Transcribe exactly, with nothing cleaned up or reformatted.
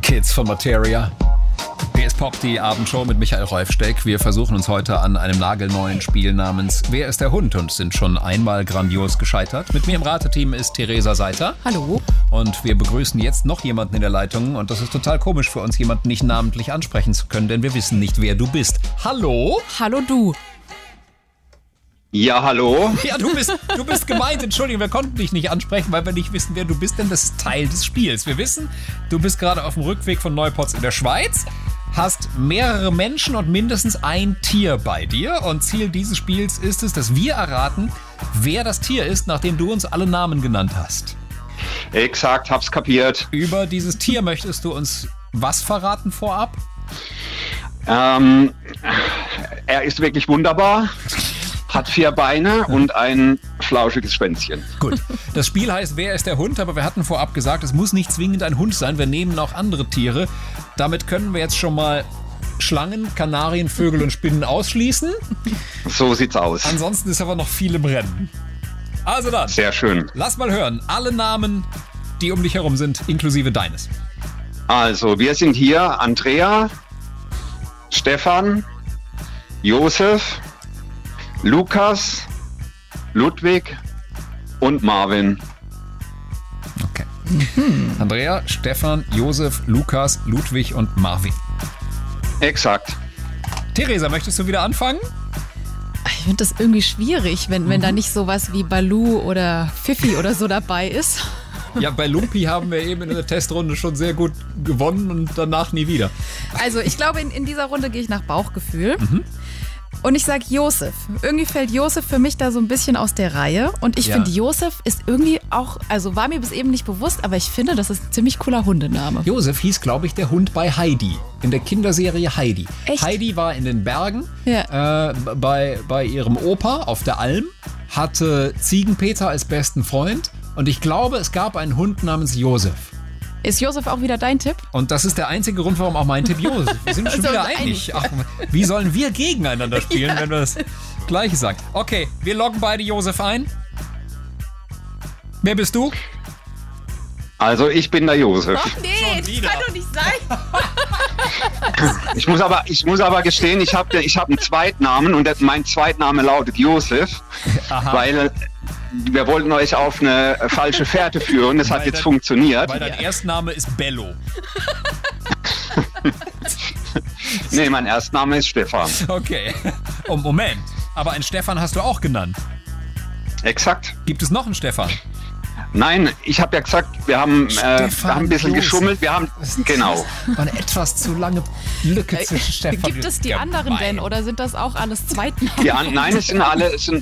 Kids von Materia. P S Pop, die Abendshow mit Michael Rolfsteck. Wir versuchen uns heute an einem nagelneuen Spiel namens Wer ist der Hund? Und sind schon einmal grandios gescheitert. Mit mir im Rateteam ist Theresa Seiter. Hallo. Und wir begrüßen jetzt noch jemanden in der Leitung. Und das ist total komisch für uns, jemanden nicht namentlich ansprechen zu können, denn wir wissen nicht, wer du bist. Hallo? Hallo du. Ja, hallo. Ja, du bist, du bist gemeint. Entschuldigung, wir konnten dich nicht ansprechen, weil wir nicht wissen, wer du bist, denn das ist Teil des Spiels. Wir wissen, du bist gerade auf dem Rückweg von Neupotz in der Schweiz, hast mehrere Menschen und mindestens ein Tier bei dir. Und Ziel dieses Spiels ist es, dass wir erraten, wer das Tier ist, nachdem du uns alle Namen genannt hast. Exakt, hab's kapiert. Über dieses Tier möchtest du uns was verraten vorab? Ähm, er ist wirklich wunderbar. Hat vier Beine und ein flauschiges Schwänzchen. Gut. Das Spiel heißt Wer ist der Hund? Aber wir hatten vorab gesagt, es muss nicht zwingend ein Hund sein. Wir nehmen auch andere Tiere. Damit können wir jetzt schon mal Schlangen, Kanarien, Vögel und Spinnen ausschließen. So sieht's aus. Ansonsten ist aber noch viel im Rennen. Also dann. Sehr schön. Lass mal hören. Alle Namen, die um dich herum sind, inklusive deines. Also, wir sind hier Andrea, Stefan, Josef, Lukas, Ludwig und Marvin. Okay. Andrea, Stefan, Josef, Lukas, Ludwig und Marvin. Exakt. Theresa, möchtest du wieder anfangen? Ich finde das irgendwie schwierig, wenn, wenn Mhm. da nicht sowas wie Baloo oder Fifi oder so dabei ist. Ja, bei Lumpi haben wir eben in der Testrunde schon sehr gut gewonnen und danach nie wieder. Also ich glaube, in, in dieser Runde gehe ich nach Bauchgefühl. Mhm. Und ich sage Josef. Irgendwie fällt Josef für mich da so ein bisschen aus der Reihe. Und ich Ja. finde, Josef ist irgendwie auch, also war mir bis eben nicht bewusst, aber ich finde, das ist ein ziemlich cooler Hundename. Josef hieß, glaube ich, der Hund bei Heidi. In der Kinderserie Heidi. Echt? Heidi war in den Bergen Ja. äh, bei, bei ihrem Opa auf der Alm, hatte Ziegenpeter als besten Freund und ich glaube, es gab einen Hund namens Josef. Ist Josef auch wieder dein Tipp? Und das ist der einzige Grund, warum auch mein Tipp Josef. Wir sind schon Also wieder einig. einig. Ach, wie sollen wir gegeneinander spielen, wenn wir das Gleiche sagen? Okay, wir loggen beide Josef ein. Wer bist du? Also, ich bin der Josef. Ach nee, das wieder. kann doch nicht sein. Ich muss aber, ich muss aber gestehen, ich habe ich hab einen Zweitnamen und der- mein Zweitname lautet Josef, Aha. weil wir wollten euch auf eine falsche Fährte führen. Das hat Weil jetzt dein- funktioniert. Weil dein Erstname ist Bello. Nee, mein Erstname ist Stefan. Okay. Oh, Moment. Aber einen Stefan hast du auch genannt. Exakt. Gibt es noch einen Stefan? Nein, ich habe ja gesagt, wir haben, äh, Stefan wir haben ein bisschen Josef. geschummelt. Wir haben, genau. War eine etwas zu lange Lücke zwischen Stefan Gibt es die Gemein. anderen denn oder sind das auch alles Zweitnamen? Die an, nein, es sind alle, es sind